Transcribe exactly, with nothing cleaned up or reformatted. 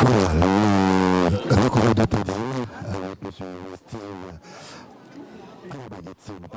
Voilà, le, le courrier de T V avec M. Steve.